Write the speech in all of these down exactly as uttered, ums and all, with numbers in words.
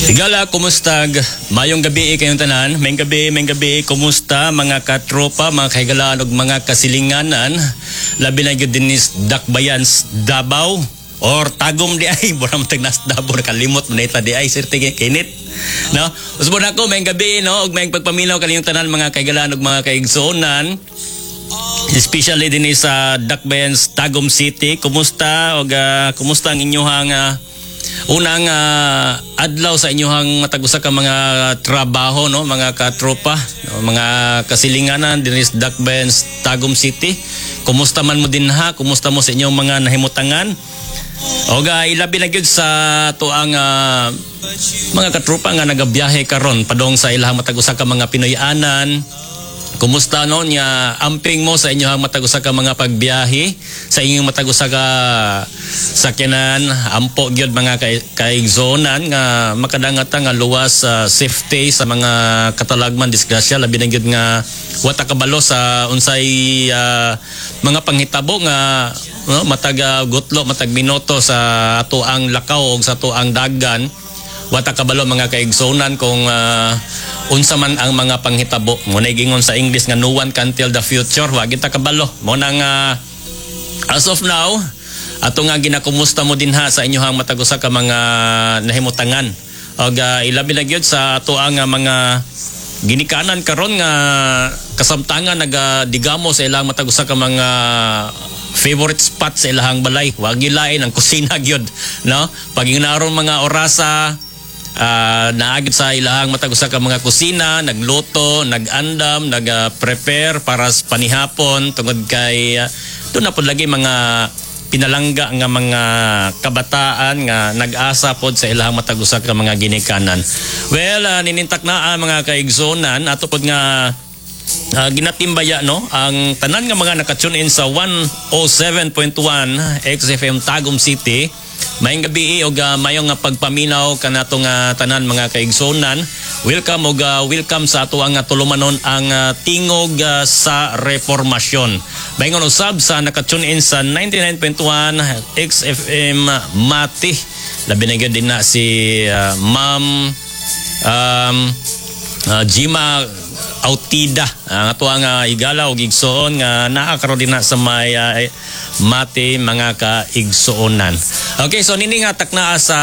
Higala, kumusta? Mayong gabi kayong tanan. Mayong gabi, mayong gabi, kumusta mga katropa, mga kahigalaan ug mga kasilinganan. Labi na gyud dinis Dakbayan Davao or Tagum di ay buram tagnas Davao nakalimot man ita di ay sirte kinit. No? Usbon ako mayong gabi no ug mayong pagpaminaw kaniyong tanan mga kahigalaan ug mga kaigsuonan. Especially din sa Dakbayan Tagum City. Kumusta og uh, kumusta ang inyong uh, unang uh, adlaw sa inyong matagusa ka mga trabaho no mga katropa no, mga kasilinganan din sa Dakbayan Tagum City. Kumusta man mo din ha? Kumusta mo sa inyong mga nahimutangan? Og uh, ilabi na gyud sa tuang uh, mga katropa nga nagabiyahe karon padong sa ilahang matagusa ka mga Pinoyanan. Kumusta no nya amping mo sa inyong matagusa ka mga pagbiyahe sa inyong matagusa ka sakyanan ampo gyud mga kaigzonan nga makadangata nga luwas sa uh, safety sa mga katalagman disgrasya labi na gyud nga wata kabalo sa unsay uh, mga panghitabo nga no, matag uh, gutlo matag minuto sa ato ang lakaw ug sa ato ang dagan wata kabalo mga kaigsonan kung uh, unsa man ang mga panghitabo mo na gingon sa English nga no one can tell the future wa kita kabalo mo nang uh, as of now ato nga ginakumusta mo din ha sa inyohang matagusa ka mga nahimutangan og uh, ilabi na gyud sa ato ang uh, mga ginikanan karon nga kasamtangan nagadigamo sa ilang matagusa ka mga favorite spot sa ilahang balay wag gilain ang kusina gyud no pag inaron mga orasa uh, naagid sa ilahang matagusa ka mga kusina nagluto nagandam nag-prepare para sa panihapon tungod kay uh, doon na pod lagi mga pinalangga nga mga kabataan nga nag-asa pod sa ilahang matagusa ka mga ginikanan. Well, uh, ninintak na ang mga kaigsonan ato pod nga uh, ginatimbaya no ang tanan nga mga naka-tune in sa one oh seven point one X F M Tagum City. Mayong gabi og uh, mayong nga pagpaminaw kanatong uh, tanan mga kaigsonan. Welcome og uh, welcome sa ato ang uh, tulumanon ang uh, tingog uh, sa reformasyon. Mayong usab sa naka-tune in sa ninety-nine point one X F M Mati. Labi na gyud din na si uh, Ma'am um, uh, Jima Autida ang ato ang uh, igala og igsoon nga naa karon din na sa may uh, Mati mga kaigsuonan. Okay, so nini nga taknaa sa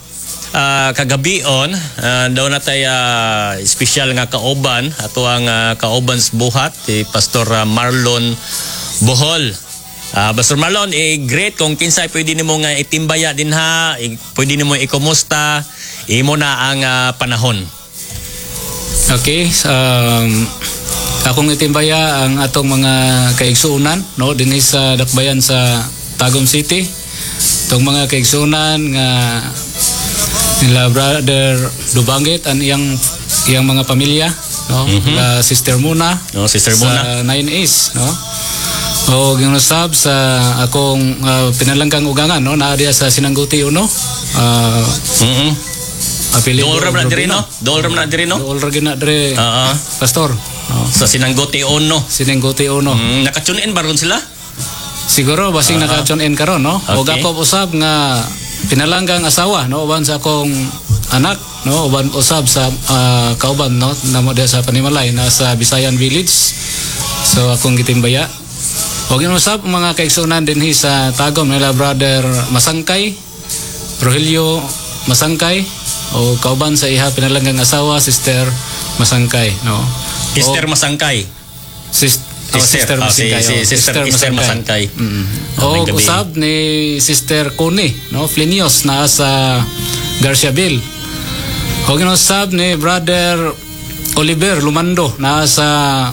uh, kagabion uh, daw na tay uh, special nga kauban ato ang uh, kaubans buhat si Pastor uh, Marlon Bohol. Uh, Pastor Marlon, eh, great kung kinsay pwede nimo nga itimbaya din ha, eh, pwede nimo ikumusta imo na ang uh, panahon. Okay, um, akong itimbaya ang atong mga kaigsuunan no dinhi sa Dakbayan sa Tagum City. Itong mga kaigsuunan nga nila Brother Dubangit ang iyang iyang mga pamilya no mm-hmm. la Sister Muna no Sister Muna sa nine A's no o ginusab sa akong uh, pinalanggang ugangan no naa diya sa Sinangguti uno uh, mm-hmm. Dolram na diri no? Dolram na diri no? Dolram na diri. Oo. Pastor. No. Sa Sinangguti uno. Sinangguti uno. Mm, naka-tune in baron sila? Siguro basing uh-huh. naka-tune in karon no. Okay. Og ako usab nga pinalanggang asawa no uban sa akong anak no uban usab sa uh, kauban no namo diya sa Panimalay na sa Bisayan Village. So akong gitimbaya. Og ginusab mga kaigsunan dinhi sa Tagum nila Brother Masangkay, Rogelio Masangkay o kauban sa iha pinalanggang asawa Sister Masangkay no Sister o, Masangkay sis, oh, Sister oh, Masangkay si, si, Sister, Sister Masangkay, Masangkay. Mm-hmm. o oh, usab ni Sister Connie no Flinios na sa Garciabil o ginusab ni Brother Oliver Lumando na sa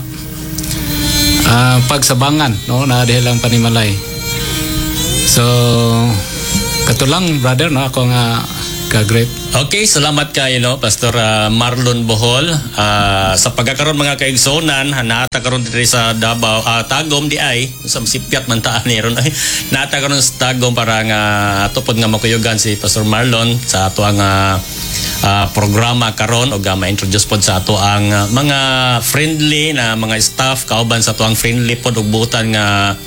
uh, Pagsabangan no na dihelang Panimalay. So katulang brother no ako nga ka-great. Okay, salamat kayo no Pastor uh, Marlon Bohol uh, sa pagkakaroon mga kaigsonan naata karon diri sa Davao uh, Tagum di ay sa sipyat man taan ni ron ay naata karon sa Tagum para nga ato pod nga makuyogan si Pastor Marlon sa ato ang uh, uh, programa karon og uh, ma-introduce pod sa ato ang uh, mga friendly na mga staff kauban sa ato ang friendly pod og butan nga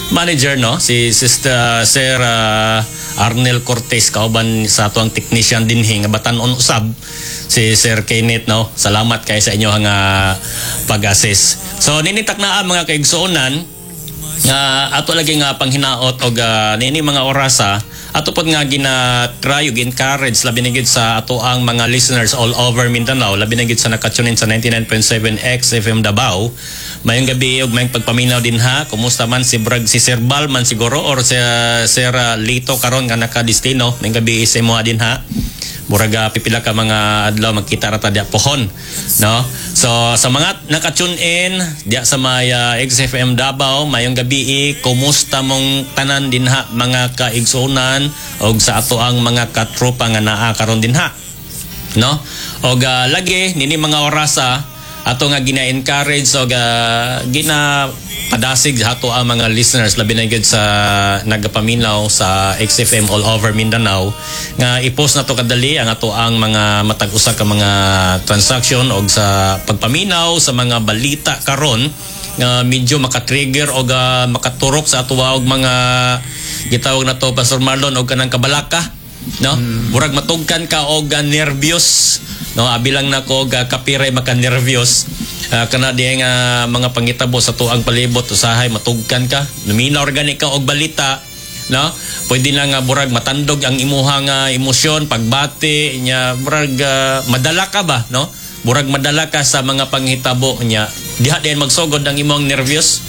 manager no si Sister Sir uh, Arnel Cortez kauban sa ato ang technician dinhi nga batan-on usab si Sir Kenneth no. Salamat kay sa inyo nga pag-assist. So ninitak na mga kaigsuonan nga ato lagi nga panghinaot og uh, nini mga orasa ato pod nga gina-try ug encourage labi na gid sa ato ang mga listeners all over Mindanao, labi na gid sa nakatunin sa ninety-nine point seven X F M Davao. Mayong gabi ug mayong pagpaminaw din ha. Kumusta man si Brag si Sir Bal man siguro or si uh, Sir uh, Lito karon nga naka-destino. Mayong gabi sa mo din ha. Muraga pipila ka mga adlaw magkita ra ta dia pohon no. So sa mga naka-tune in dia sa may uh, X F M Davao, mayong gabi kumusta mong tanan din ha mga kaigsuonan og sa ato ang mga katropa nga naa karon din ha no. Og uh, lagi nini mga orasa ato nga gina-encourage og uh, gina padasig ato ang mga listeners labi na gyud sa nagapaminaw sa X F M all over Mindanao nga i-post na to kadali ang ato ang mga matag usa ka mga transaction og sa pagpaminaw sa mga balita karon nga medyo maka-trigger og uh, makaturok sa ato og mga gitawag na to Pastor Marlon og kanang kabalaka no. Mm. Murag matugkan ka og uh, nervyos no, abilang nako ga kapiray maka nervyos uh, kana diay nga mga pangitabo sa tuang palibot usahay matugkan ka lumina organic ka og balita no. Pwede na nga murag matandog ang imuhang uh, emosyon pagbati nya murag uh, madala ka ba no, murag madala ka sa mga panghitabo nya diha din magsugod ang imong nervyos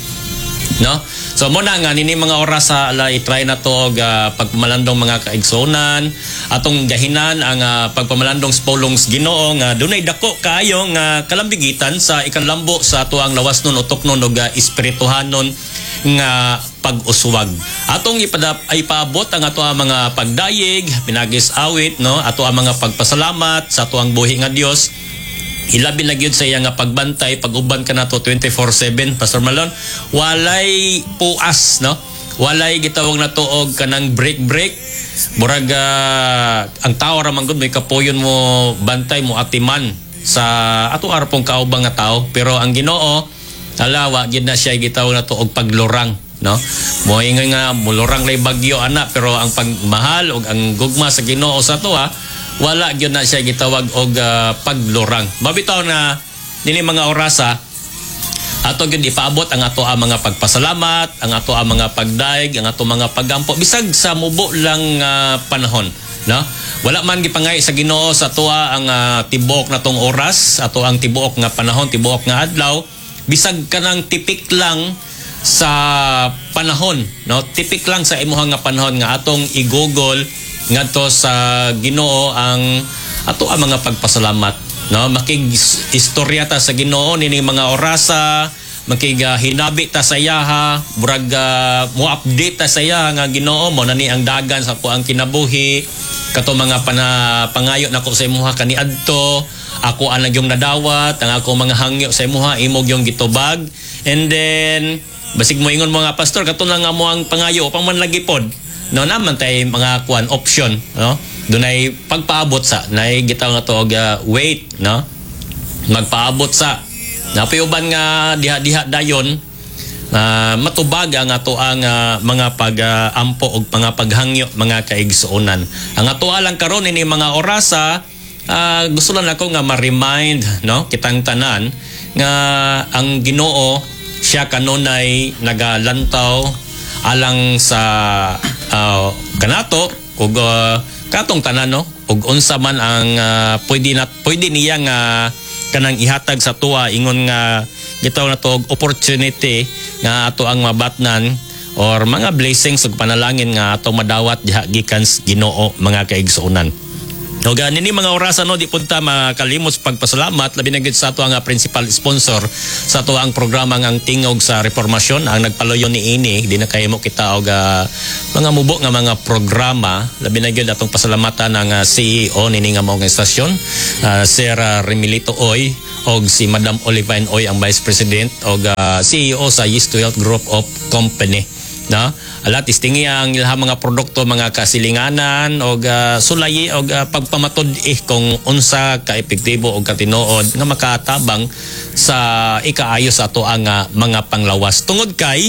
no. So mo na nga nini mga oras sa ala i-try na to og uh, pagpamalandong mga kaigsonan atong gahinan ang uh, pagpamalandong spolongs Ginoo nga dunay dako kaayo nga kalambigitan sa ikanlambo sa ato ang lawas nun utok nun og uh, espirituhanon nga pag-uswag. Atong ipadap ay paabot ang ato ang mga pagdayeg, pinagis awit no, ato ang mga pagpasalamat sa ato ang buhi nga Dios. Ilabi na gyud sa iya nga pagbantay pag-uban ka nato twenty-four seven Pastor Malon. Walay puas no. Walay gitawag na to og kanang break break. Murag uh, ang tao ra man gud may kapoyon mo bantay mo atiman sa ato arpong kaubang nga tao pero ang Ginoo alawa gyud na siya gitawag na to og paglurang no. Moingon nga mulurang lay bagyo ana pero ang pagmahal og ang gugma sa Ginoo sa to ha wala gyud na siya gitawag og uh, paglurang. Mabitaw na nini mga orasa ato gyud ipaabot ang ato ang mga pagpasalamat, ang ato ang mga pagdaig, ang ato mga pagampo bisag sa mubo lang uh, panahon, no? Wala man gipangay sa Ginoo sa tuwa ang uh, tibuok na tong oras, ato ang tibuok nga panahon, tibuok nga adlaw, bisag kanang tipik lang sa panahon, no? Tipik lang sa imuhang nga panahon nga atong igugol ngadto sa Ginoo ang ato ang mga pagpasalamat no. Makig istorya ta sa Ginoo nini mga orasa, makig uh, hinabi ta sa yaha burag uh, mo update ta sa yaha nga Ginoo mo nani ang dagan sa ko ang kinabuhi kato mga pana, pangayo nako sa imuha kaniadto ako ang yung nadawat ang ako mga hangyo sa imuha imog yung gitubag and then basig mo ingon mga pastor kato lang nga mo ang pangayo upang man lagi pod no naman tay mga kuan option no dunay pagpaabot sa nay gitaw nga to og uh, wait no magpaabot sa napiuban nga diha-diha dayon uh, matubag ang ato ang uh, mga pag-ampo uh, og mga paghangyo mga kaigsuonan. Ang ato lang karon ini mga orasa uh, gusto lang ako nga ma-remind no kitang tanan nga ang Ginoo siya kanunay nagalantaw alang sa uh, kanato ug uh, katong tanan no ug unsa man ang uh, pwede na pwede niya nga kanang ihatag sa tuwa ingon nga gitaw na to og opportunity nga ato ang mabatnan or mga blessings ug panalangin nga ato madawat diha gikan sa Ginoo mga kaigsuonan. O ganin ni mga orasan no di punta makalimot pagpasalamat labi na gid sa ato ang principal sponsor sa ato ang programa ang tingog sa reformasyon ang nagpaloyo ni ini di na kahimo kita og uh, mga mubo nga mga programa labi na gid atong pasalamatan ang uh, C E O nini nga mao nga estasyon uh, Sir uh, Remilito Oy og si Madam Olivine Oy ang Vice President og uh, C E O sa Yes to Health Group of Company no alat istingi ang ilahang mga produkto mga kasilinganan og uh, sulayi og uh, pagpamatod eh kung unsa ka epektibo og katinuod nga makatabang sa ikaayo sa ato ang uh, mga panglawas tungod kay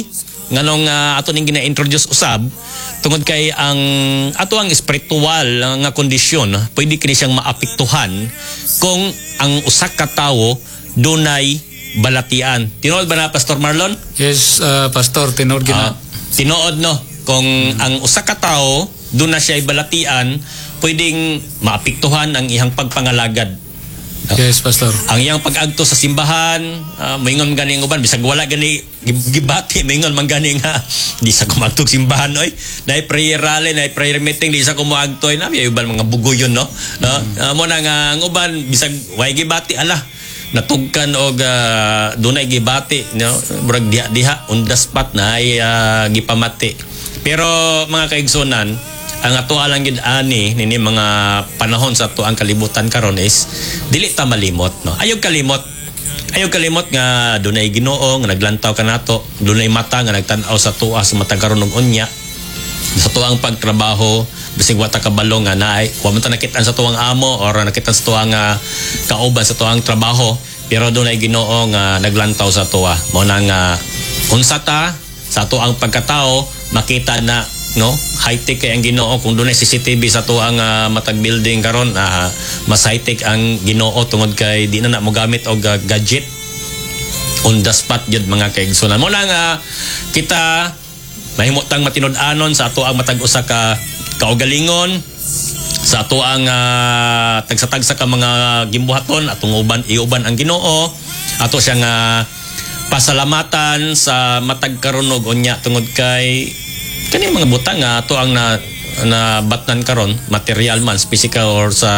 nganong uh, ato ning gina-introduce usab tungod kay ang ato ang spiritual nga kondisyon pwede kini siyang maapektuhan kung ang usa ka tawo dunay balatian. Tinuod ba na Pastor Marlon? Yes, uh, Pastor, tinuod gina. Uh, tinuod no kung hmm. ang usa ka tawo duna siya balatian, pwedeng maapektuhan ang iyang pagpangalagad. Yes, Pastor. Ang iyang pag-agto sa simbahan, uh, maingon gani uban bisag wala gani gibati, maingon man gani nga di sa kumagtog simbahan oy. Nay prayer rally, nay prayer meeting di sa kumuagtoy na may uban mga bugoyon no. No? Uh, mo na nga ang uban bisag way gibati ala natugkan og uh, dunay gibati no, murag diha-diha on the spot na ay uh, gipamati. Pero mga kaigsunan, ang ato alang gid ani nini mga panahon sa ato ang kalibutan karon is dili ta malimot no. Ayog kalimot. Ayog kalimot nga dunay Ginoo nga naglantaw kanato, dunay mata nga nagtan-aw sa tuwa sa matag karon og unya. Sa tuwang pagtrabaho, bisig wata kabalo nga naay wa man ta nakit-an sa tuwang amo or nakit-an sa tuwang uh, kauban sa tuwang trabaho, pero dunay Ginoo nga naglantaw sa tuwa. Mao na nga unsa ta sa tuwang pagkatao makita na no high-tech kay ang Ginoo kung dunay C C T V sa tuwang uh, matag building karon uh, mas high-tech ang Ginoo tungod kay di na na mo gamit og uh, gadget on the spot jud mga kaigsunan. Mo na nga kita mahimutang matinud-anon sa ato ang matag usa ka kaugalingon sa ato ang uh, tagsa-tagsa ka mga gimbuhaton atong uban iuban ang Ginoo ato siya nga pasalamatan sa matag karon og unya tungod kay kani mga butang nga ato ang na na batnan karon material man physical or sa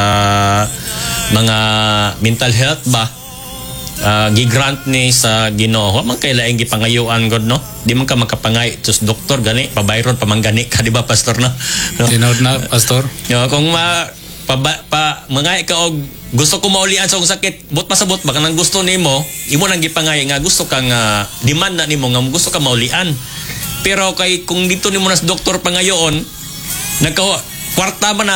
mga mental health ba uh, gigrant ni sa Ginoo man kay laing gipangayuan god no di man ka makapangay tus doktor gani pabayron pamanggani ka di ba pastor no, no? Tinod na pastor yo kung ma pa, pa mangay ka og gusto ko maulian sa akong sakit but pasabot baka nang gusto nimo imo nang gipangay nga gusto kang uh, demand na nimo nga gusto ka maulian. Pero kay kung dito nimo na sa doktor pangayoon nagka kwarta man na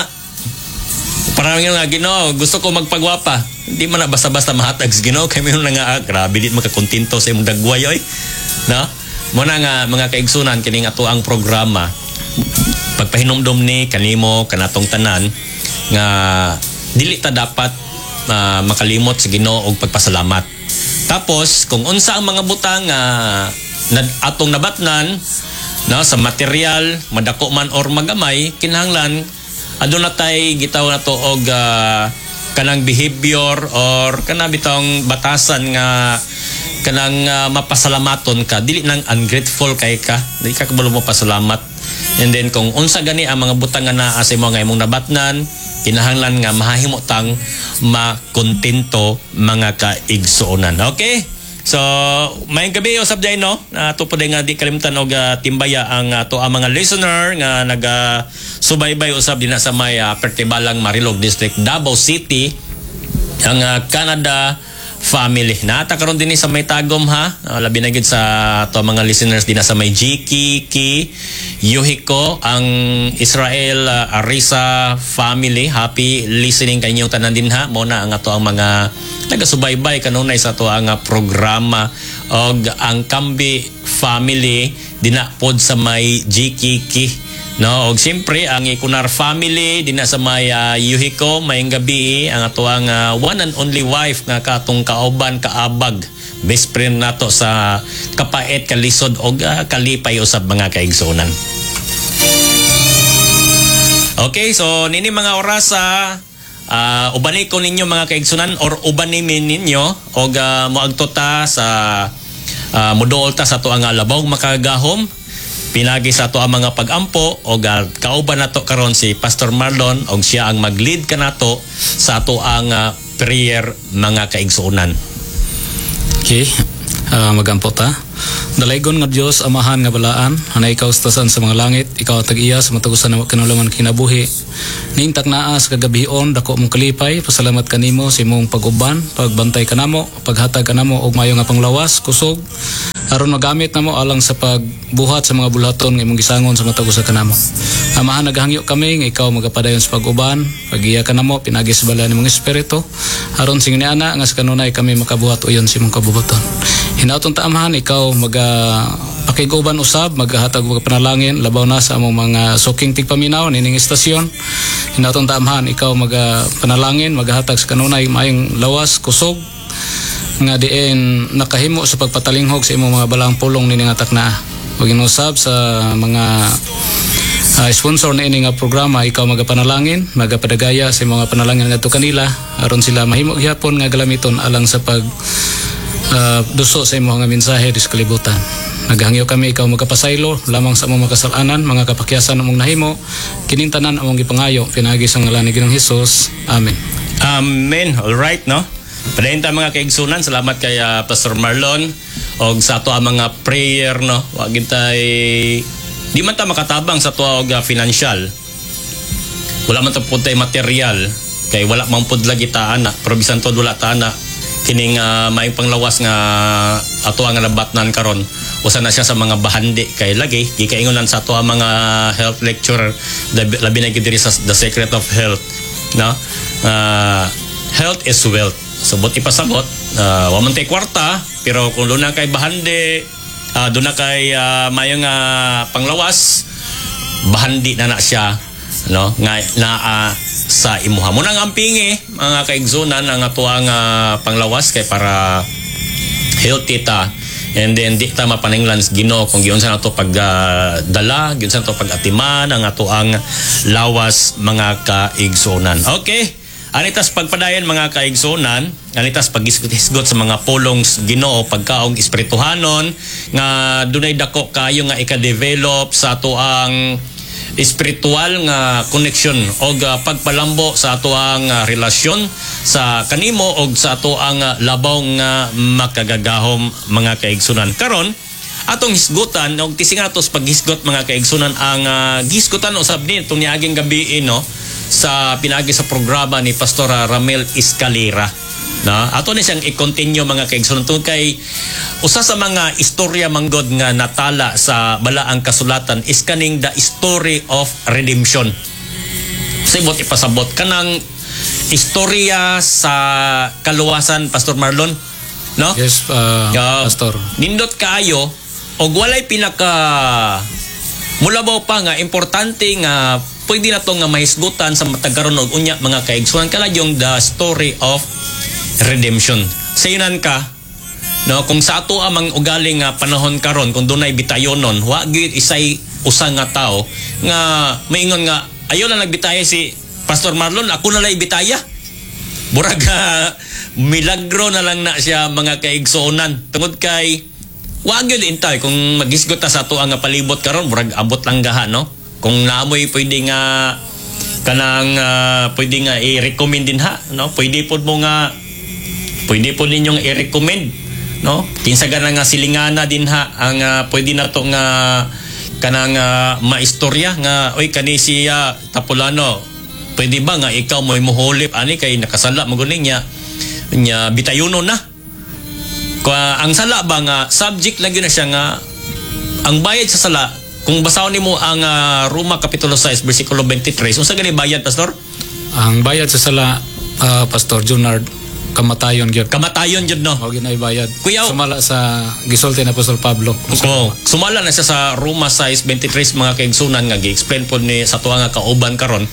parang nga Ginoo gusto ko magpagwapa hindi man na basta-basta mahatag sa Ginoo kay mayroon na nga ah, grabe dit makakontento sa imong dagway oy no mo na nga mga kaigsunan kining ato ang programa pagpahinomdom ni kanimo kanatong tanan nga dili ta dapat uh, makalimot sa Ginoo og pagpasalamat. Tapos kung unsa ang mga butang nga uh, atong nabatnan no sa material madako man or magamay kinahanglan aduna tay gitaw nato og uh, kanang behavior or kanang bitong batasan nga kanang uh, mapasalamaton ka dili nang ungrateful kay ka dili ka kabalo mo pasalamat. And then kung unsa gani ang mga butang nga naa sa imo nga imong nabatnan kinahanglan nga mahahimo tang makontento mga kaigsuonan. Okay? So, mayong gabi usab day no. Ato uh, po nga di kalimutan og uh, timbaya ang ato uh, ang mga listener nga naga uh, subaybay usab din sa may uh, Pertibalang Marilog District, Davao City, ang uh, Canada family. Naata karon din sa may Tagum ha. Uh, labi na gid sa ato mga listeners din sa may Jiki, Ki, Yuhiko, ang Israel uh, Arisa family. Happy listening kanyo tanan din ha. Mo na ang ato ang mga nagasubaybay kanunay sa ato ang uh, programa og ang Kambi family dinapod sa may Jiki, Ki. No, og siyempre ang Ikunar family din sa may uh, Yuhiko mayong gabi ang ato ang uh, one and only wife nga katong kauban kaabag best friend nato sa kapait kalisod og uh, kalipay usab mga kaigsunan. Okay, so nini mga oras sa uh, ubani ko ninyo mga kaigsunan or ubani ninyo og uh, moagto ta sa uh, moduol ta sa to ang labaw makagahom pinagi sa to ang mga pagampo o kauban nato karon si Pastor Marlon og siya ang mag-lead kanato sa to ang uh, prayer mga kaigsuonan. Okay, uh, magampo ta. Dalaygon nga Dios amahan nga balaan, hanay ikaw stasan sa mga langit, ikaw tag-iya sa matagusan na kinulaman kinabuhi. Ning taknaa sa kagabion dako mong kalipay, pasalamat kanimo sa imong pag-uban, pagbantay kanamo, paghatag kanamo og mayo nga panglawas, kusog aron magamit namo alang sa pagbuhat sa mga bulaton nga imong gisangon sa matagusan kanamo. Amahan naghangyo kami nga ikaw magapadayon sa pag-uban, pag-iya kanamo pinagi sa bala nimong espiritu, aron sing niana nga sa kanunay kami makabuhat uyon sa imong kabubuton. Hinautong ta amahan ikaw maga akiguban usab maghatag og panalangin labaw na sa among mga suking tigpaminaw nining istasyon. Hinatong tamhan ikaw maga panalangin maghatag sa kanunay maayong lawas kusog nga diin nakahimo sa pagpatalinghog sa imong mga balang pulong nining atak na. Ug inusab sa mga uh, sponsor na ini nga programa ikaw magapanalangin magapadagaya sa mga panalangin ngadto kanila aron sila mahimo gyapon nga galamiton alang sa pag uh, duso sa imong nga mensahe dis kalibutan. Naghangyo kami ikaw magapasaylo lamang sa among makasalanan mga kapakyasan among nahimo kining tanan among gipangayo pinagi sa ngalan ni Ginoong Hesus. Amen. Amen. All right, no? Padayon ta mga kaigsunan, salamat kay uh, Pastor Marlon og sa ato ang mga prayer, no. Wa gintay di man ta makatabang sa tuwa og uh, financial. Wala man ta puntay material kay wala man pud lagi ta ana, pero bisan to wala ta ana kining uh, maayong panglawas nga ato ang nabatnan karon. Usa na siya sa mga bahandi kay lagi gikaingonan sa ato ang mga health lecturer labi na diri sa The Secret of Health, no. Uh, health is wealth. Subot ipasabot, uh, wa man tay kwarta, pero kung doon na kay bahandi, uh, doon na kay uh, mayong uh, panglawas, bahandi na na siya, no? Nga na uh, sa imuha mo nang ampingi mga kaigsunan ang atuang uh, panglawas kay para healthy ta. And then di ta mapaninglan Ginoo kung giun sa nato pag uh, dala, giun sa nato pag atiman ang atuang lawas mga kaigsunan. Okay. Anitas pagpadayon mga kaigsunan, anitas paghisgot sa mga pulong Ginoo pagkaong espirituhanon nga dunay dako kayo nga ika-develop sa ato ang espiritual nga connection o uh, pagpalambo sa ato ang uh, relasyon sa kanimo og sa ato ang uh, labaw nga makagagahom mga kaigsunan. Karon atong hisgutan og tisingatos paghisgot mga kaigsunan ang uh, hisgutan usab ni itong niaging gabi no sa pinagi sa programa ni Pastor Ramel Escalera, na ato ni siyang i-continue mga kaigsunan tungod kay usa sa mga istorya manggod nga natala sa balaang kasulatan is kaning the story of redemption. Sibot ipasabot kanang istorya sa kaluwasan, Pastor Marlon, no? Yes, uh, uh, Pastor. Nindot kaayo og walay pinaka mulabaw pa nga importante nga pwede na to nga mahisgutan sa matagaron og unya mga kaigsunan kala yung the story of redemption. Sayunan ka, no, kung sa ato amang ugali nga panahon karon kung dunay bitayonon, wa gyud isay usa nga tao nga maingon nga ayo na nagbitaya si Pastor Marlon, ako na lay bitaya. Murag uh, milagro na lang na siya mga kaigsunan. Tungod kay wa gyud intay kung maghisgot ta sa ato ang palibot karon, murag abot lang gaha, no? Kung naamoy pwede nga kanang uh, pwede nga i-recommend din ha, no? Pwede pod mo nga pwede pod ninyong i-recommend, no? Kinsa gana nga silingana din ha ang uh, pwede na to nga kanang uh, maistorya nga oy kani siya Tapulano. Pwede ba nga ikaw mo mohulip ani kay nakasala mo guning nya nya bitayuno na. Ka ang sala ba nga subject lang gyud na siya nga ang bayad sa sala. Kung basahon nimo ang uh, Roma Kapitulo six bersikulo twenty-three, unsa gani bayad, Pastor? Ang bayad sa sala, uh, Pastor Junard, kamatayon gyud. Kamatayon gyud, no? O ginay bayad. Kuya, sumala sa gisulti ni Apostol Pablo. So, sumala na siya sa Roma six twenty-three mga kaigsunan nga gi-explain po ni sa tuwa nga kauban karon.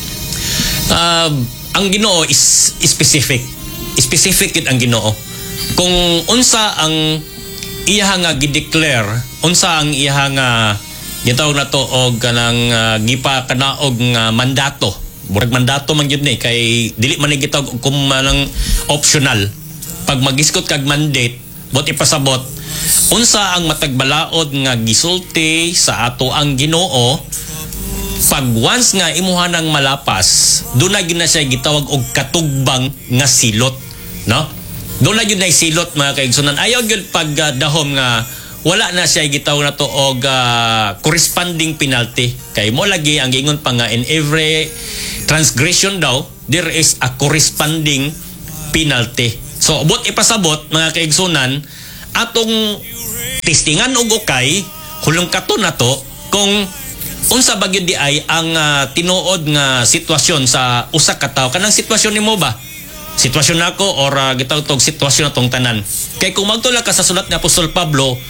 Uh, ang Ginoo is specific. Specific yun ang Ginoo. Kung unsa ang iya nga gi-declare, unsa ang iya nga gitawag na to og kanang uh, gipa kanaog nga mandato. Murag mandato man gyud ni kay dili man ni gitawag kung manang optional. Pag magiskot kag mandate, bot ipasabot unsa ang matagbalaod nga gisulti sa ato ang Ginoo. Pag once nga imuha nang malapas, doon na gyud na siya gitawag og katugbang nga silot, no? Doon na gyud na silot mga kaigsunan. Ayaw gyud pag uh, dahom nga wala na siya gitawag na to og uh, corresponding penalty. Kay mo lagi ang gingon pa nga in every transgression daw there is a corresponding penalty. So bot ipasabot mga kaigsunan atong testingan og ukay hulong kato na to kung unsa ba gyud di ay ang uh, tinuod nga sitwasyon sa usa ka tawo. Kanang sitwasyon nimo ba? Sitwasyon nako or uh, gitawag tog sitwasyon atong tanan. Kay kung magtula ka sa sulat ni Apostol Pablo,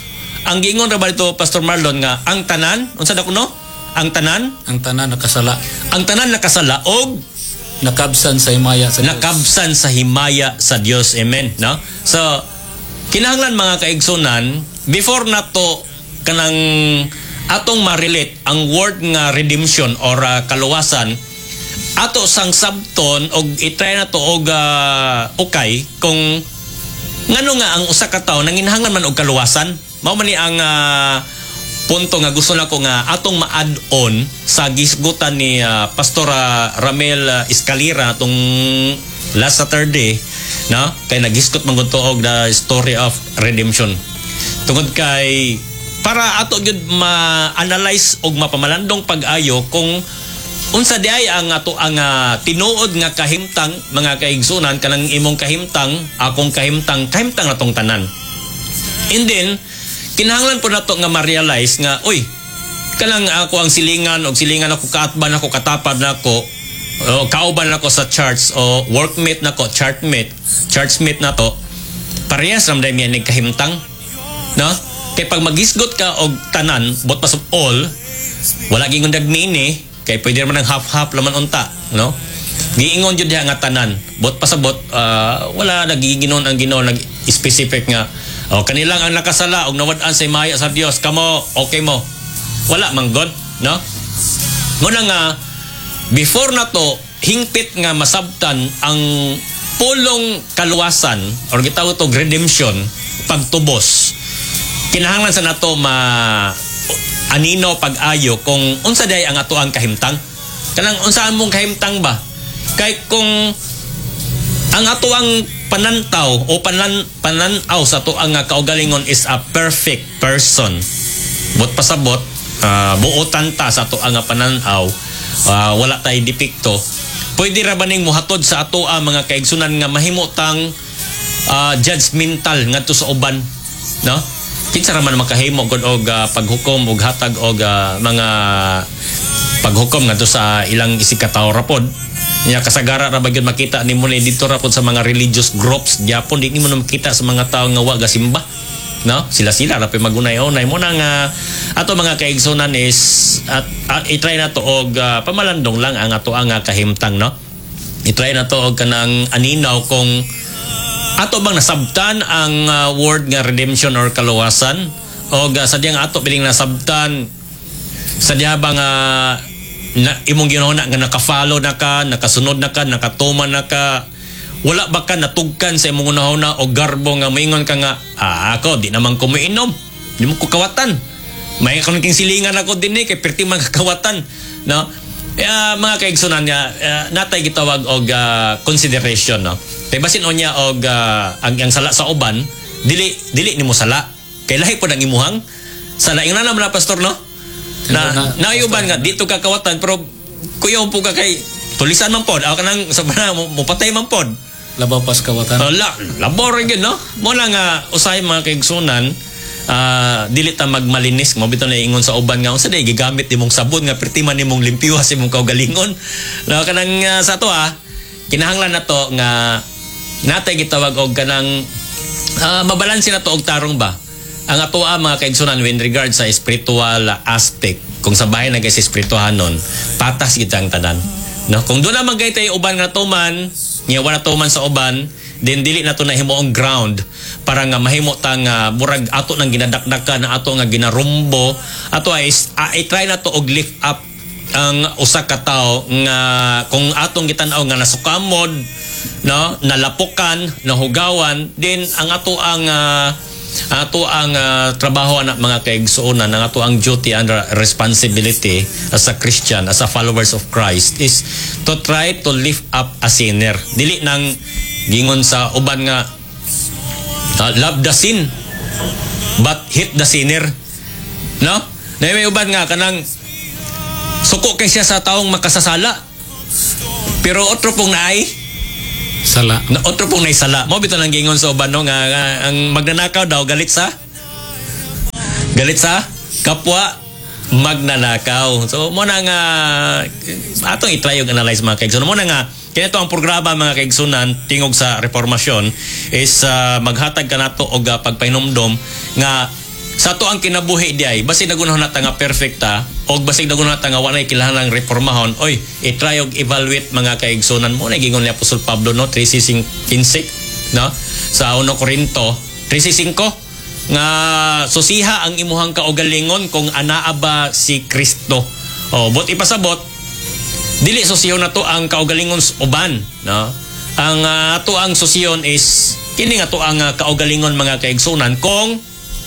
ang giingon ra ba dito Pastor Marlon nga ang tanan unsa dako no? Ang tanan, Ang tanan nakasala, ang tanan nakasala og nakabsan sa himaya sa Dios. nakabsan sa himaya sa Dios. Amen, no? So kinahanglan mga kaigsunan before nato kanang atong ma-relate ang word nga redemption or uh, kaluwasan ato sang sabton og i-try na to og uh, okay kung ngano nga ang usa ka tawo nanginahanglan man og kaluwasan. Mao man ni ang uh, punto nga gusto nako nga atong ma-add on sa gisgutan ni uh, Pastor uh, Ramel uh, Escalera atong last Saturday, no? Kay nagisgot man gud og the story of redemption. Tungod kay para ato gyud ma-analyze og mapamalandong pag-ayo kung unsa di ay ang ato ang uh, tinuod nga kahimtang mga kaigsunan kanang imong kahimtang akong kahimtang kahimtang atong tanan. And then kinahanglan po nato nga ma-realize nga uy kanang ako ang silingan og silingan ako kaatban ako katapad nako o kauban nako sa charts o workmate nako chartmate chartsmate nato parehas ram day mi ning kahimtang, no? Kay pag magisgot ka og tanan bot pas of all wala gingon dagmini kay pwede man ang half-half laman unta, no? Giingon jud diha nga tanan bot pasabot uh, wala nagiginon ang Ginoo nag specific nga o kanilang ang nakasala og nawad-an sa himaya sa Dios kamo okay mo wala man god, no? Muna nga before na to hingpit nga masabtan ang pulong kaluwasan or gitawag to redemption pagtubos kinahanglan sa nato ma anino pag-ayo kung unsa day ang ato ang kahimtang kanang unsa mong kahimtang ba kay kung ang ato ang panantaw o panan pananaw sa ato ang kaugalingon is a perfect person bot pasabot uh, buotan ta sa ato ang pananaw uh, wala tay depekto pwede ra ba ning muhatod sa ato ang mga kaigsunan nga mahimutang uh, judgmental ngadto sa uban, no? Kinsa ra man makahimo gud og uh, paghukom og hatag og uh, mga paghukom ngadto sa ilang isikataw ra pod. Nya kasagara ra ba gyud makita nimo ni dito ra pod sa mga religious groups gyapon di nimo makita sa mga tawo nga wa gasimba, no? Sila-sila ra pa magunay-unay mo nang uh, ato mga kaigsunan is at uh, i-try na to og uh, pamalandong lang ang ato ang uh, kahimtang, no? I-try na to og kanang aninaw kung ato bang nasabtan ang uh, word nga redemption or kaluwasan o uh, sadyang ato biling nasabtan sadya bang uh, na, imong ginahuna nga naka-follow na ka, nakasunod na ka, nakatuman na ka, wala ba ka natugkan sa imong unahuna o garbo nga maingon ka nga ah, ako di naman ko mainom di mo ko kawatan may akong king silingan ako din eh kay perti magkakawatan, no? Uh, mga kaigsunan niya uh, natay gitawag og uh, consideration, no? Kay basin onya og uh, ang, ang sala sa uban dili dili nimo sala kay lahi pod ang imuhang sala ingna naman na pastor, no? Na naayuban nga dito ka kawatan pero kuyaw po ka kay tulisan man pod aw kanang sa bana mo patay man pod labaw pas kawatan. Uh, la labor gyud, no? Mo na nga usahay mga kaigsunan uh, dili ta magmalinis mo bitaw na ingon sa uban nga unsa day gigamit nimong sabon nga perti man nimong limpyuha sa imong kaugalingon, no? Kanang uh, sa to ah kinahanglan nato nga natay gitawag og kanang uh, mabalanse na to og tarong ba ang ato ang mga kaigsunan in regard sa spiritual aspect kung sa bahay na guys spirituhanon patas gid ang tanan, no? Kung doon naman gay tayo uban nga tuman nya wala tuman sa uban then dili nato na himuong ground para nga mahimo tang uh, murag ato nang ginadakdakan na ato nga ginarumbo ato ay uh, i-try na to og lift up ang usa ka tawo nga kung atong gitan-aw nga nasukamod, no, nalapukan, nahugawan din ang ato ang uh, ato ang uh, trabaho na mga kaigsuonan ang ato ang duty and responsibility as a Christian, as a followers of Christ is to try to lift up a sinner. Dili nang gingon sa uban nga uh, love the sin but hate the sinner, no? Na may uban nga kanang suko kay siya sa taong makasasala pero otro pong naay Sala. na otro pong naisala mo bitaw nang gingon sa uban, no, nga, nga ang magnanakaw daw galit sa galit sa kapwa magnanakaw. So mo na nga atong i-try og analyze mga kaigsunan. Mo na nga kaya ito ang programa mga kaigsunan tingog sa reformasyon is uh, maghatag ka nato og uh, pagpahinumdom nga sa to ang kinabuhi di ay basig nagunahon nata nga perfecta og basig nagunahon nata nga walay kinahanglang reformahon, oy i-try og evaluate mga kaigsunan mo na gingon ni Apostol Pablo no three fifteen no sa Uno Corinto three fifteen nga susiha ang imuhang kaugalingon kung anaa ba si Kristo. Oh, bot ipasabot dili susiyon na to ang kaugalingon uban, no? Ang uh, ato ang susiyon is kini nga to ang uh, kaugalingon mga kaigsunan kung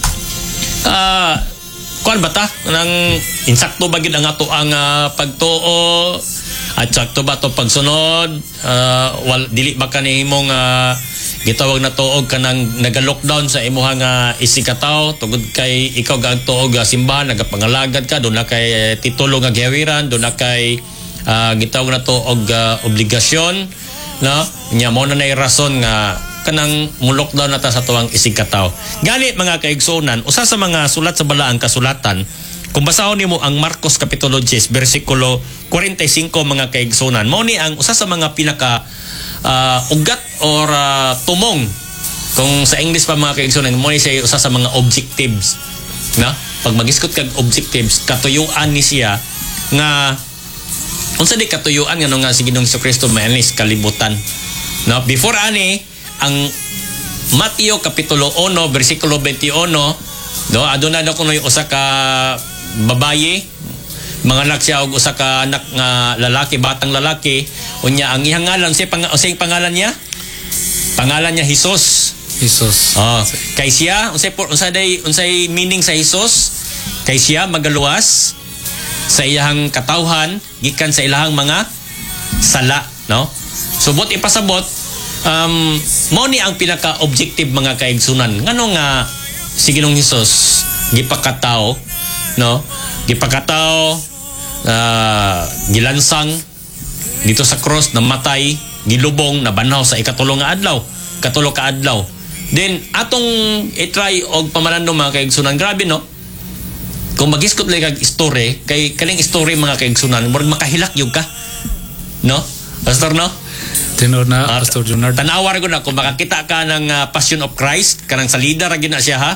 uh, kuan ba ta nang insakto ba gid ang ato ang uh, pagtuo at sakto ba to pagsunod, uh, wal dili ba kanimong uh, gitawag na tuog kanang naga-lockdown sa imuhang uh, isikataw tugod kay ikaw gag tuog uh, simbahan nagapangalagad ka do na kay titulo nga gihawiran, do na kay uh, gitawag na tuog uh, obligasyon, no nya mo na nay rason nga kanang mo-lockdown nata sa tuwang isikataw. Gani mga kaigsunan, usa sa mga sulat sa balaang kasulatan kung basahon nimo ang Marcos kapitulo ten bersikulo forty-five mga kaigsunan, mao ni ang usa sa mga pinaka uh, ugat or uh, tumong kung sa English pa mga kaigsunan, mo ni siya usa sa mga objectives, na pag magiskot kag objectives katuyuan ni siya nga unsa di katuyuan ngano nga si Ginoong Jesucristo maanis kalibutan, no before ani ang Mateo kapitulo one bersikulo twenty-one, no aduna na kuno usa ka babaye mga anak siya og usa ka anak nga lalaki, batang lalaki, unya ang iyang ngalan si pang unsay pangalan niya? Pangalan niya Jesus. Jesus. Oh, kay siya unsay unsay day unsay meaning sa Jesus? Kay siya magaluwas sa iyang katawhan gikan sa ilahang mga sala, no? Subot ipasabot um mao ni ang pinaka objective mga kaigsunan ngano nga si Ginoong Hesus gipakataw, no gipakataw uh, gilansang dito sa cross, namatay, gilubong, nabanhaw sa ikatulong nga adlaw, katulo ka adlaw. Then atong i-try og pamalandong mga kaigsunan, grabe no kung magiskot lang kag story kay kaning story mga kaigsunan murag makahilak yug ka, no pastor, no Tinod na uh, Pastor Junard. Tanawar ko na kung makakita ka ng uh, Passion of Christ kanang salida ra gyud na siya ha.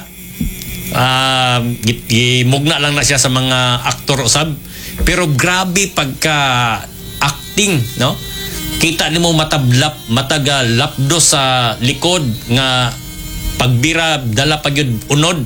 Uh, gimugna lang na siya sa mga aktor usab, pero grabe pagka acting, no kita nimo matablap mataga lapdo sa likod nga pagbira dala pagyud unod.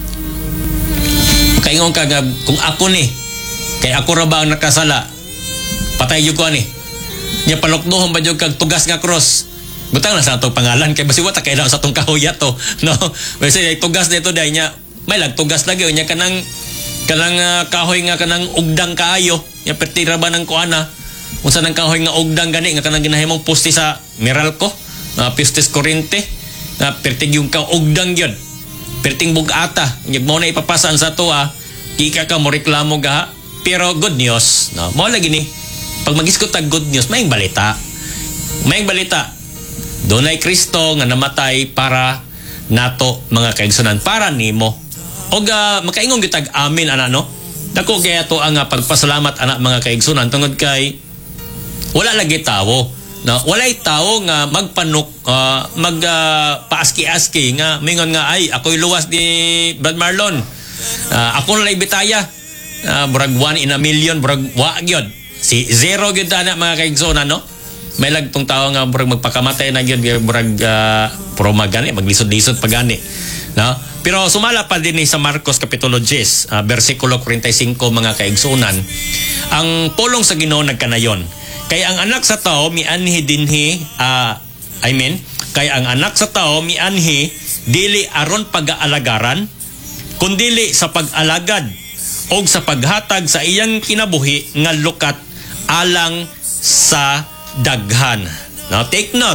Kaingon ka nga kung ako ni kay ako ra ba ang nakasala patay jud ko ani nya paloknohon ba jud kag tugas nga cross butang na sa atong pangalan kay basi wata kailangan sa atong kahoya to, no basi tugas dito day nya may lagtugas lagi nya kanang kanang uh, kahoy nga kanang ugdang kaayo nya pertira ba nang kuana unsa nang kahoy nga ugdang gani nga kanang ginahimong poste sa Meralco, uh, pistes Corrente na uh, pertig yung ka ugdang gyud perting bugata nya mo na ipapasan sa to ah kika ka mo reklamo ga, pero good news, no mo lagi ni pag magiskot tag good news mayong balita mayong balita dunay Kristo nga namatay para nato mga kaigsunan, para nimo og uh, makaingon gyud tag amin ana, no dako kay ato ang uh, pagpasalamat ana mga kaigsunan tungod kay wala lagi tawo, no walay tawo nga magpanuk uh, mag uh, paaski-aski nga mingon nga ay ako'y luwas ni Brad Marlon, uh, ako na lay bitaya, uh, burag one in a million burag wa gyud si zero gyud ana mga kaigsunan, no may lagtong tao nga burag magpakamatay na gyud burag uh, pro magani maglisod-lisod pagani, no pero sumala pa din sa Marcos kapitulo ten uh, bersikulo forty-five mga kaigsunan ang pulong sa Ginoo nagkanayon kay ang anak sa tao mianhi dinhi uh, I mean kay ang anak sa tao mianhi dili aron pag-aalagaran kundili sa pag-alagad og sa paghatag sa iyang kinabuhi nga lukat alang sa daghan. Now take note,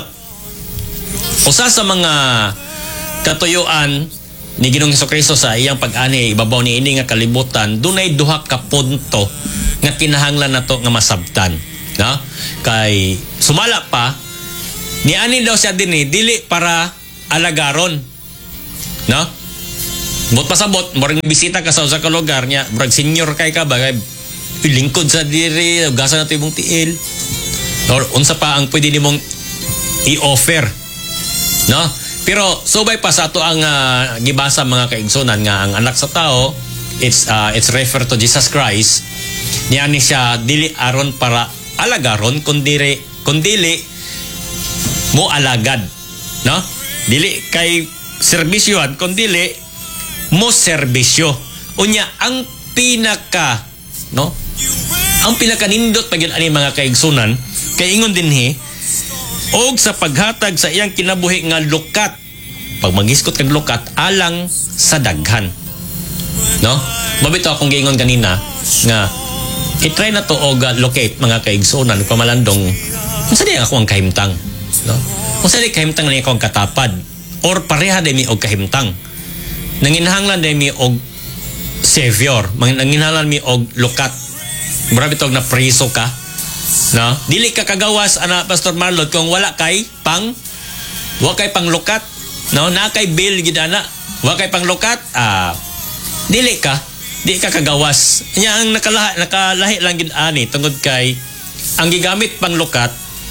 usa sa mga katuyuan ni Ginoong Jesucristo sa iyang pag-ani ibabaw ni ini nga kalibutan dunay duha ka punto nga kinahanglan nato nga masabtan, no kay sumala pa ni ani daw siya dinhi dili para alagaron, no bot pasabot murag bisita ka sa usa ka lugar nya murag senior kay ka ba kay lingkod sa diri gasa nato imong tiil or unsa pa ang pwede nimong i-offer, no Pero subay pa sa ato ang uh, gibasa mga kaigsunan nga ang anak sa tao, it's uh, it's referred to Jesus Christ. Niya ni siya dili aron para alagaron kundi kundili mo alagad, no? Dili kay serbisyohan kundili mo serbisyo. Unya ang pinaka, no? Ang pinaka nindot pagid ani mga kaigsunan kay ingon dinhi og sa paghatag sa iyang kinabuhi nga lukat, pag magiskot kag lukat alang sa daghan, no? Mabito akong giingon kanina nga i-try na to og uh, locate mga kaigsunan pamalandong unsa di ako ang kahimtang, no? Unsa di kahimtang ni akong katapad or pareha di mi og kahimtang, nanginahanglan di mi og savior, nanginahanglan mi og lukat. Mura bitog na priso ka, no? Dili ka kagawas ana Pastor Marlon kung wala kay pang wa kay pang lukat, no? Na kay bill gid ana, wa kay pang lukat, ah dili ka di ka kagawas. Nya ang nakalahi nakalahi lang gid ani tungod kay ang gigamit pang lukat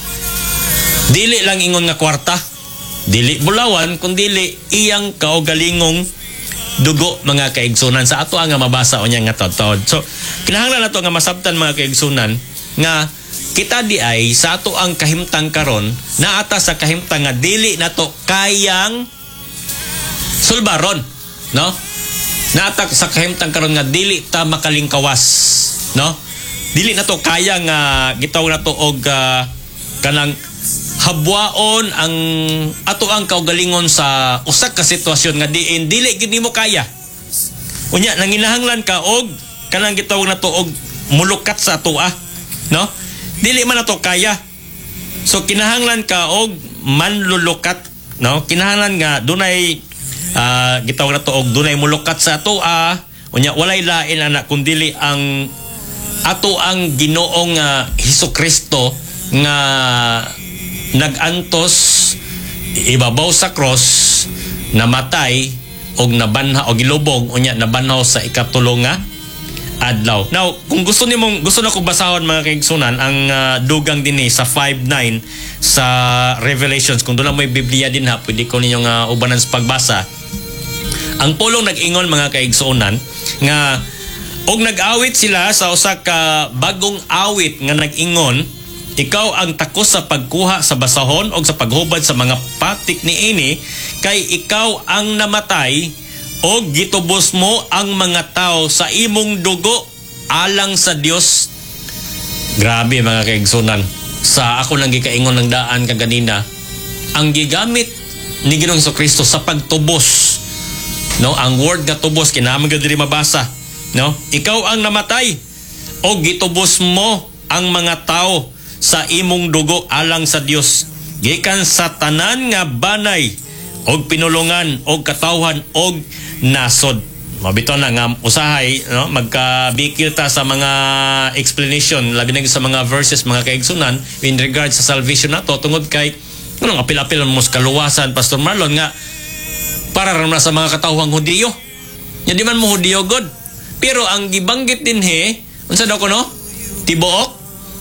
dili lang ingon nga kwarta, dili bulawan kun dili iyang kaugalingong dugo mga kaigsunan sa ato ang nga mabasa unya nga tawd. So kinahanglan nato nga masabtan mga kaigsunan nga kita di ay sa ato ang kahimtang karon naata sa kahimtang nga dili nato kayang sulbaron, no? Naata sa kahimtang karon nga dili ta makalingkawas, no? Dili nato kaya nga gitawag nato og uh, kanang habwaon ang ato ang kaugalingon sa usa ka sitwasyon nga diin dili gid nimo kaya. Unya nanginahanglan ka og kanang gitawag nato og mulukat sa atoa, no? Dili man nato kaya. So kinahanglan ka og manlulukat, no? Kinahanglan nga dunay uh, gitawag nato og dunay mulukat sa atoa. Unya walay lain ana kundili ang ato ang Ginoong uh, Hesukristo nga nagantos ibabaw sa cross, namatay og nabanha og gilubong unya nabanhaw sa ikatulo nga adlaw. Now, kung gusto nimo gusto na ko basahon mga kaigsunan ang uh, dugang dinhi sa five nine sa Revelations, kung doon may Biblia din ha, pwede ko ninyong uh, ubanan sa pagbasa. Ang pulong nag-ingon mga kaigsunan nga og nag-awit sila sa usa ka bagong awit nga nag-ingon, ikaw ang takos sa pagkuha sa basahon o sa paghubad sa mga patik ni ini, kay ikaw ang namatay o gitubos mo ang mga tao sa imong dugo alang sa Dios. Grabe mga kaigsunan. Sa ako lang gikaingon ng daan kaganina, ang gigamit ni Ginoong Hesukristo sa pagtubos, no? Ang word nga tubos kinahanglan gyud diri mabasa, no? Ikaw ang namatay o gitubos mo ang mga tao sa imong dugo alang sa Dios, gikan sa tanan nga banay og pinulungan og katawhan og nasod. Mabito na nga usahay, no? Magkabikil ta sa mga explanation labi na sa mga verses mga kaigsunan in regards sa salvation nato tungod kay kunong apil-apil mo sa kaluwasan Pastor Marlon nga para ram na sa mga katawhang Hudiyo. Nya di man mo Hudiyo god, pero ang gibanggit din he unsa daw ko no? Tibuok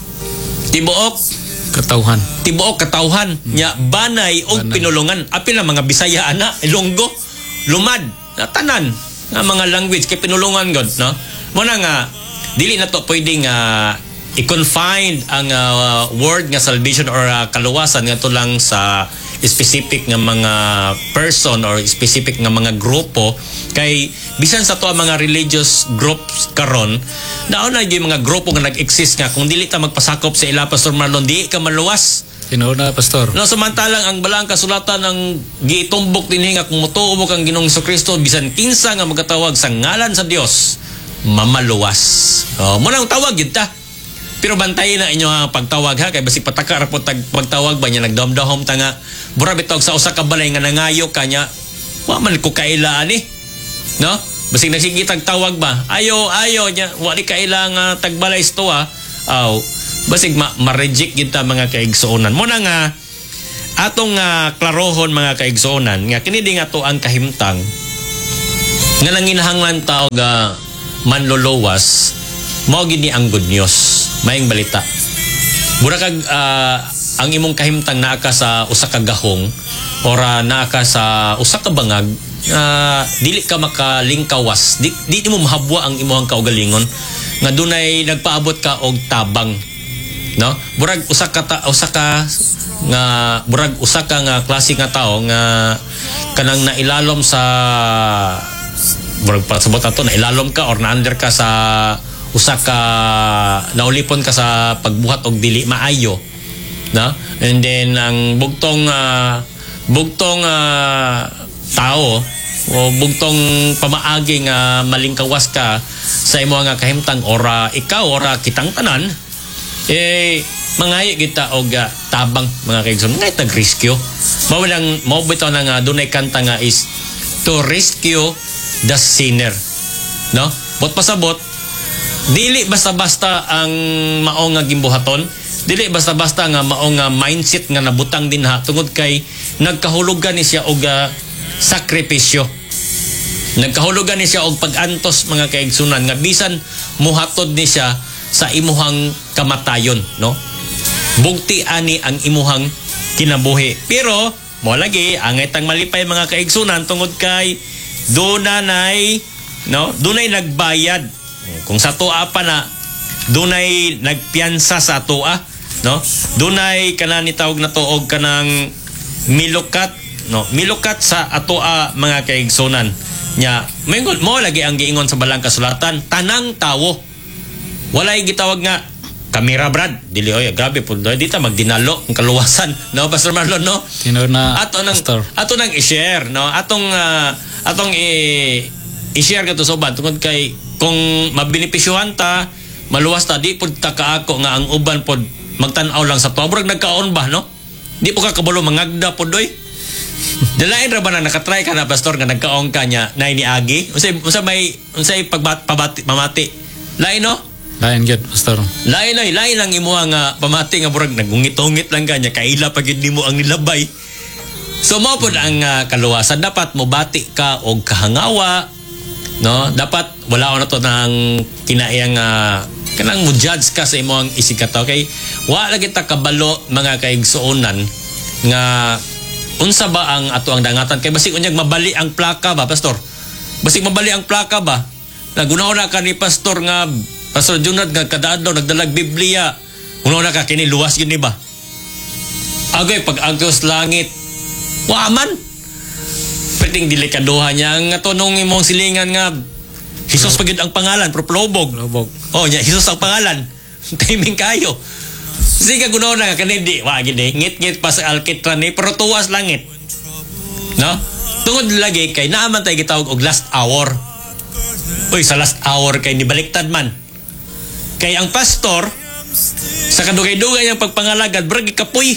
Tibuok katawhan. Tibuok katawhan. Hmm. Nya banay og banay. Pinulungan. Apil na mga Bisaya ana, Ilonggo, Lumad, na tanan nga mga language kay pinulungan god, no? Mo na nga dili na to pwedeng uh, i-confine ang uh, word nga salvation or uh, kaluwasan nga to lang sa specific nga mga person or specific nga mga grupo, kay bisan sa to ang mga religious groups karon nauna gyud mga grupo nga nag-exist nga kung dili ta magpasakop sa ila Pastor Marlon di ka maluwas. Tinuod Pastor. No, samantalang ang balang kasulatan ng giitumbok dinhi nga kung motuo mo kang Ginoong Hesukristo bisan kinsa nga magatawag sa ngalan sa Dios mamaluwas. Oh, mo nang tawag gyud ta. Pero bantayin na inyo ang pagtawag ha, kay basi pataka ra po tag pagtawag ba niya nagdamdahom ta nga bura bitog sa usa ka balay nga nangayo kanya wa man ko kailaan ni, no? Basi nagsigitag tawag ba ayo ayo nya wa ni kailang uh, tagbalay sto ha. Aw basig ma, ma-reject gid ta mga kaigsuonan. Mo na nga atong uh, klarohon mga kaigsuonan nga kini di nga to ang kahimtang nga nanginahanglan ta og uh, manluluwas mao gid ni ang good news, maayong balita. Mura kag uh, ang imong kahimtang naa ka sa usa ka gahong or uh, naa ka sa usa ka bangag, uh, dili ka makalingkawas, di, di mo mahabwa ang imong kaugalingon nga dunay nagpaabot ka og tabang, no? Burag usa ka ta, usa ka nga burag usa ka nga klase nga tao nga kanang nailalom sa burag pasabot ato na ilalom ka or na-under ka sa usa ka naulipon ka sa pagbuhat og dili maayo, no? And then ang bugtong uh, bugtong uh, tao o bugtong pamaagi nga malingkawas ka sa imo nga kahimtang ora ikaw ora kitang tanan, eh mangayo kita og uh, tabang mga kaigsoon ngay tag rescue mao lang mao bitaw na nga dunay kanta nga is to rescue the sinner, no? Bot pasabot dili basta-basta ang mao nga gimbuhaton, dili basta-basta nga mao nga mindset nga nabutang dinha tungod kay nagkahulugan ni siya og uh, sakripisyo, nagkahulugan ni siya og pag-antos mga kaigsunan nga bisan muhatod ni siya sa imuhang kamatayon, no? Bugti ani ang imuhang kinabuhi. Pero mo lagi angay tang malipay mga kaigsunan tungod kay dunay, no? Dunay nagbayad. Kung sa tuwa pa na dunay nagpiyansa sa tuwa, no? Dunay kanang nitawag na tuog kanang milukat, no? Milukat sa atoa mga kaigsunan. Nya, mingon mo lagi ang giingon sa balang kasulatan, tanang tawo. Walay gitawag nga kamera brad, dili oy grabe pud dito magdinalo ang kaluwasan, no Pastor Marlon, no? Tinor na ato nang ato nang i-share, no? Atong uh, atong i- i-share kato sa uban tungod kay kung mabenepisyuhan ta, maluwas ta, di pud ta kaako nga ang uban pod magtan-aw lang sa tuwa. Burag nagkaon ba, no? Di po ka kabalo mangagda pod doy. Dalain ra ba na nakatry ka na pastor nga nagkaon ka nya nay ni agi? Unsay unsa may unsay pagbat pabati pamati? Lain, no? Lain gyud pastor. Lain ay lain lang imo nga pamati nga burag nagungit-ungit lang kanya kaila pag hindi mo ang nilabay. So mao pod ang uh, kaluwasan, dapat mo bati ka og kahangawa, no? Dapat wala na to nang kinaiyang uh, kanang mo judge ka sa imong isikataw kay wa lagi ta kabalo mga kaigsuonan nga unsa ba ang ato ang dangatan kay basig unyag mabali ang plaka ba pastor? Basig mabali ang plaka ba? Nagunaw na ka ni pastor nga Pastor Junad nga kadaadlaw nagdalag Biblia. Uno na ka kini luwas yun ba? Agoy pag agos langit. Wa man. Pwedeng delikaduhan niya ang atonong imong silingan nga Hesus pagid ang pangalan pero lobog. Lobog. Oh, nya Hesus ang pangalan. Timing kayo. Sige gunaw na ka kanindi. Wa gid ngit-ngit pa sa alkitran ni pero tuwas langit. No? Tungod lagi kay naaman tay gitawag og last hour. Uy, sa last hour kay ni baliktad man. Kay ang pastor sa kadugay-dugay ang pagpangalagad brag kapoy.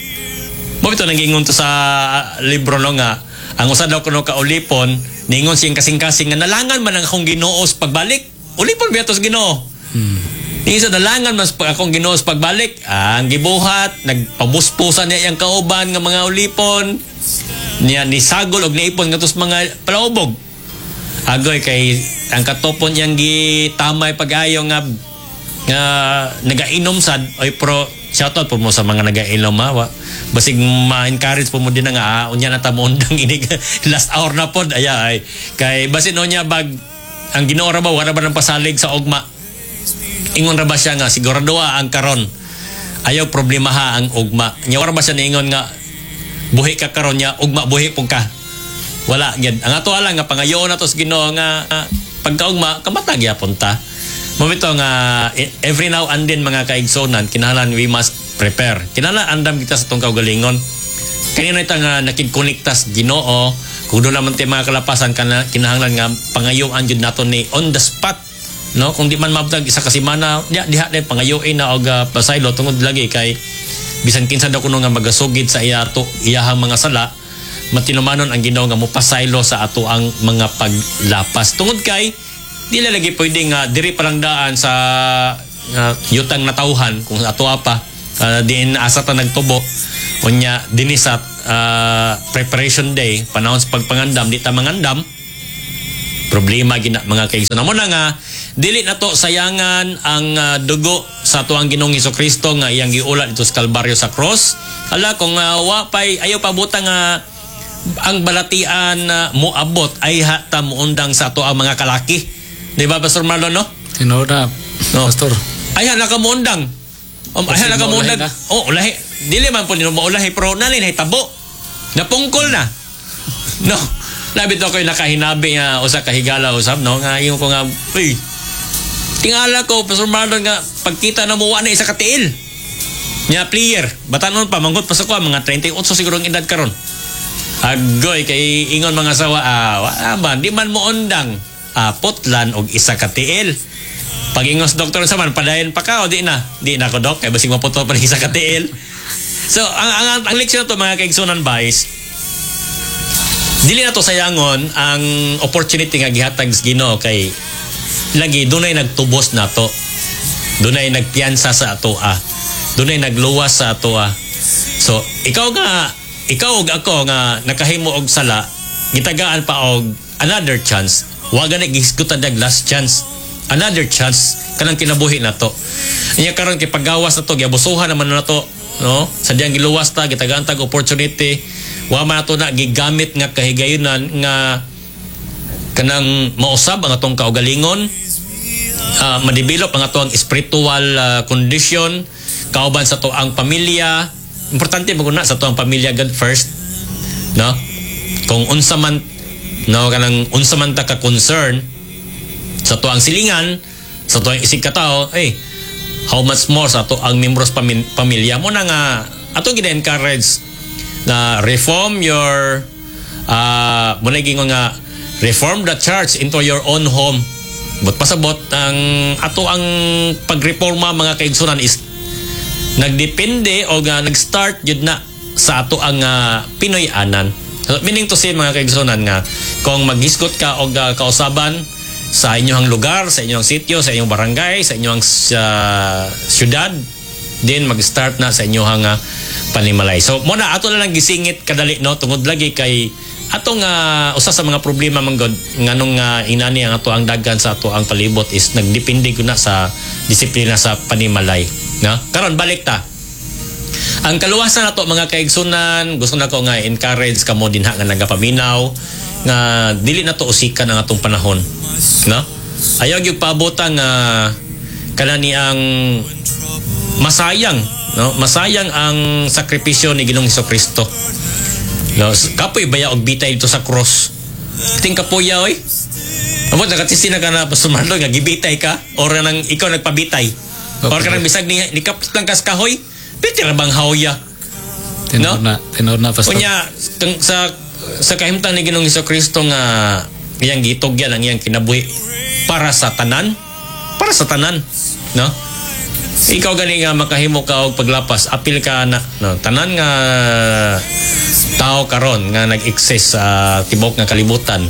Mo bitaw nangingon to sa libro no nga ang usa daw kuno ka ulipon ningon siyang kasing-kasing nga nalangan man ang akong Ginoo sa pagbalik. Ulipon biya to sa Ginoo. Hmm. Ningon nalangan man sa akong Ginoo sa pagbalik. Ang gibuhat nagpabuspusan niya iyang kauban nga mga ulipon. Niya ni sagol og niipon ngadto sa mga palaubog. Agoy kay ang katopon niyang gitamay pag-ayo nga nga nagainom sad oy pro shoutout po mo sa mga nagainom ha wa, basig ma-encourage po mo din nga ah, unya na ta mo undang inig last hour na pod aya ay kay basin no nya bag ang Ginoo ra ba wala ba nang pasalig sa ugma ingon ra ba siya nga sigurado ang karon ayaw problema ha ang ugma nya wala ba siya niingon nga buhi ka karon nya ugma buhi pug ka wala gyud ang ato lang nga pangayoon nato sa Ginoo nga uh, pagkaugma kamatag yapon ta. Mabito nga every now and then mga kaigsonan kinahanglan we must prepare. Kinahanglan andam kita sa tong kaugalingon. Kanina ita nga nakigkonekta sa Ginoo kung doon naman tayo mga kalapasan kana kinahanglan nga pangayoan jud nato ni on the spot, no? Kung di man mabtag isa ka semana diha diha day pangayoin na og uh, pasaylo tungod lagi kay bisan kinsa daw kuno nga magasugid sa iya to iyahang mga sala matinumanon ang Ginoo nga mopasaylo sa ato ang mga paglapas tungod kay dili lagi pwedeng uh, diri parang daan sa uh, yutang na tawhan kung ato pa uh, diin asa ta nagtubo unya dinhi sa uh, preparation day panahon sa pagpangandam di ta mangandam problema gina mga kaigsoon mo na nga dili nato sayangan ang uh, dugo sa tuang Ginoong Hesukristo nga iyang giulat dito sa Kalbaryo sa cross. Hala kung uh, wa pay ayaw pa butang nga ang balatian uh, moabot ay hata muundang sa ato ang mga kalaki. Di ba Pastor Marlon no? Tinod na, No. Pastor. Ay hala ka muundang. Um, ay hala ka muundang. Maulahi na. Oh, ulahi. Dili man po nino maulahi pero nalin ay tabo. Napungkol na. No. Labi to ko'y nakahinabi nga usa ka higala usab no nga yung ko nga uy. Tingala ko Pastor Marlon nga pagkita na mo wa na isa ka tiil. Nya player, batanon pa manggut pa sa ko mga thirty-eight siguro ang edad karon. Agoy kay ingon mga sawa ah, wala man di man mo undang. Ah, potlan og isa ka tiil. Pag ingos doktor sa man padayon pa ka o di na. Di na ko dok kay basig maputo pa isa ka tiil. So ang ang, ang leksyon to mga kaigsunan guys. Dili na to sayangon ang opportunity nga gihatag sa Ginoo kay lagi dunay nagtubos nato. Dunay nagpiyansa sa ato ah. Dunay nagluwas sa ato ah. So ikaw nga ikaw ug ako nga nakahimo og sala gitagaan pa og another chance. Wa gani gihisgutan dag last chance. Another chance kanang kinabuhi nato. Inya karon kay paggawas nato giabusuhan naman nato no? Sadyang giluwas ta gitagaan tag opportunity. Wa man nato na gigamit nga kahigayunan nga kanang mausab ang atong kaugalingon, uh, ma-develop ang atong spiritual uh, condition, kauban sa to ang pamilya. Importante maguna sa to ang pamilya God first, no? Kung unsa man no kanang unsa man ta ka concern sa to ang silingan, sa to ang isig ka tao, eh how much more sa to ang membros pami- pamilya mo na nga atong gina-encourage na reform your uh, muna gingon nga reform the church into your own home. But pasabot ang ato ang pagreforma mga kaigsunan is nagdepende o nga nag-start jud na sa ato ang uh, Pinoy-anan. So, meaning to say mga kaigsunan nga kung maghisgot ka og uh, kausaban sa inyong lugar, sa inyong sitio, sa inyong barangay, sa inyong uh, syudad, then mag-start na sa inyong uh, panimalay. So muna ato na lang gisingit kadali no tungod lagi kay atong uh, usa sa mga problema man god nganong uh, inani ang ato ang daghan sa ato ang palibot is nagdepende guna sa disiplina sa panimalay, no? Karon balik ta. Ang kaluwasan nato mga kaigsunan, gusto na ko nga encourage kamo dinha nga nagapaminaw nga dili na to usikan ang atong panahon, no? Ayaw gyud paabotang nga uh, kanani ang masayang, no? Masayang ang sakripisyo ni Ginoong Hesukristo. No, kapoy baya og bitay dito sa cross. Ting kapuya oy. Amo nakatisi na kana Pastor Marlon nga gibitay ka or nang ikaw nagpabitay. Okay. Or kanang bisag ni nikapit lang kas kahoy, piti ra bang hawya. Tinod No? na, tinod na Pastor. Kunya kang- sa sa kahimtang ni Ginoong Hesukristo nga iyang gitugyan ang iyang kinabuhi para sa tanan, para sa tanan, no? Ikaw gani nga makahimo ka og paglapas, apil ka na no, tanan nga tao karon nga nag-exist sa tibok nga kalibutan.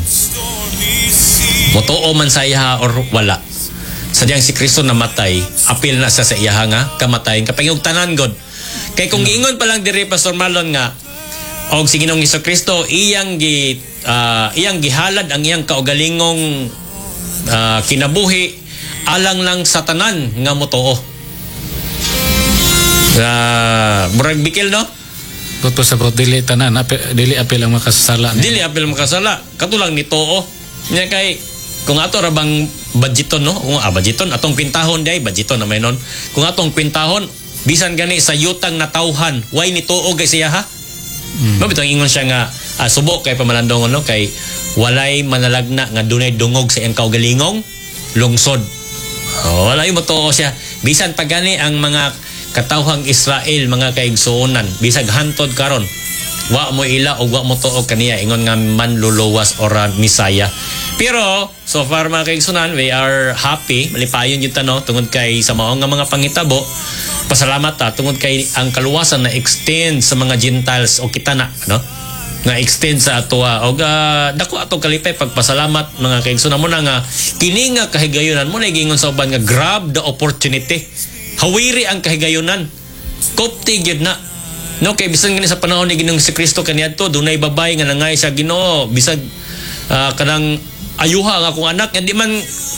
Motoo man sa iya or wala. Sadyang si Kristo namatay, apil na sa sa iya nga kamatayon kapag tanan god. Kay kung giingon pa lang diri Pastor Marlon nga og si Ginoong Hesukristo iyang gi uh, iyang gihalad ang iyang kaugalingong uh, kinabuhi alang lang sa tanan nga motoo. Uh, murag bikil no? Tuto sa bro, dili tanan, api, dili apil ang makasala. Dili apil makasala. Katulang ni Too. Nya kay kung ato ra bang budgeton no? Kung ah, budgeton atong kwintahon day, budgeton na may non. Kung atong kwintahon bisan gani sa yutang na tawhan, why ni Too kay siya ha? Mm. Mabitong ingon siya nga ah, subok kay pamalandong no kay walay manalagna nga dunay dungog sa iyang kaugalingong lungsod. Oh, walay mo Too siya. Bisan pa gani ang mga katawhang Israel mga kaigsuonan bisag hantod karon wa mo ila o wa mo tuo kaniya ingon nga manluluwas or uh, misaya. Pero so far mga kaigsuonan we are happy malipayon yung tano tungod kay sa mao nga mga pangitabo pasalamat ta tungod kay ang kaluwasan na extend sa mga Gentiles o kita na no nga extend sa ato og uh, dako ato kalipay pagpasalamat mga kaigsuonan mo na nga kini nga kahigayonan mo na gingon sa uban nga grab the opportunity. Hawiri ang kahigayunan. Kopti gyud na. No kay bisan gani sa panahon ni Ginoong Hesukristo kaniadto dunay babay nga nangay sa Ginoo bisag uh, kanang ayuha nga akong anak nga di man